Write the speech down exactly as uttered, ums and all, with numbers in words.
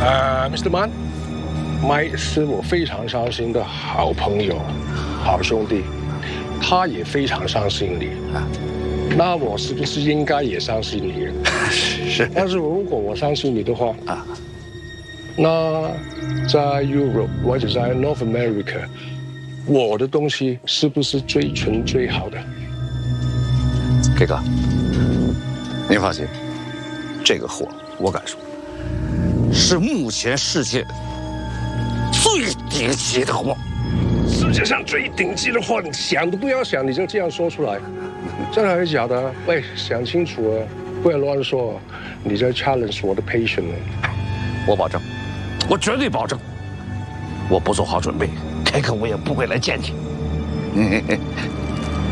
呃 ，Mister Man， Mike 是我非常相信的好朋友、好兄弟，他也非常相信你。啊，那我是不是应该也相信你？ 是。 但是如果我相信你的话，啊，那在 Europe 或者在 North America， 我的东西是不是最纯最好的 ？K 哥，您放心，这个货我敢说，是目前世界最顶级的货。 世界上最顶级的货，你想都不要想，你就这样说出来，真的还是假的？喂，想清楚啊，不要乱说，你在 challenge 我的 patience。 我保证，我绝对保证，我不做好准备，K 哥我也不会来见你。